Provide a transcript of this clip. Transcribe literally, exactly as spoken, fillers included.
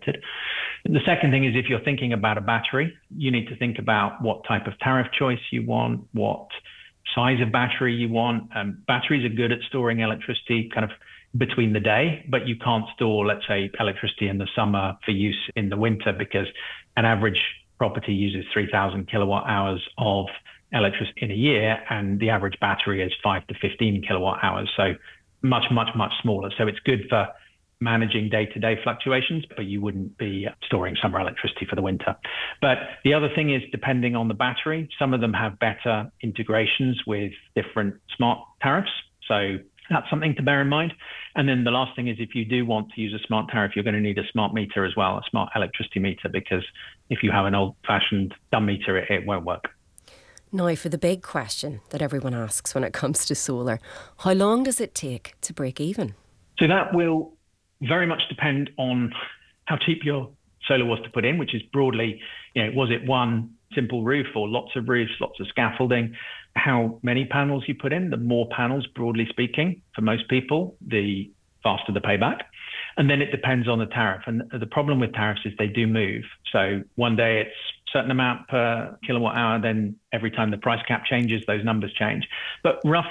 limited. The second thing is if you're thinking about a battery, you need to think about what type of tariff choice you want, what size of battery you want. Um, batteries are good at storing electricity kind of between the day, but you can't store, let's say, electricity in the summer for use in the winter, because an average property uses three thousand kilowatt hours of electricity in a year, and the average battery is five to fifteen kilowatt hours. So much, much, much smaller. So it's good for managing day-to-day fluctuations, but you wouldn't be storing summer electricity for the winter. But the other thing is, depending on the battery, some of them have better integrations with different smart tariffs. So that's something to bear in mind. And then the last thing is, if you do want to use a smart tariff, you're going to need a smart meter as well, a smart electricity meter, because if you have an old-fashioned dumb meter, it, it won't work. Now, for the big question that everyone asks when it comes to solar, how long does it take to break even? So that will very much depend on how cheap your solar was to put in, which is broadly, you know, was it one simple roof or lots of roofs, lots of scaffolding, how many panels you put in. The more panels, broadly speaking, for most people, the faster the payback. And then it depends on the tariff. And the problem with tariffs is they do move. So one day it's a certain amount per kilowatt hour, then every time the price cap changes, those numbers change. But rough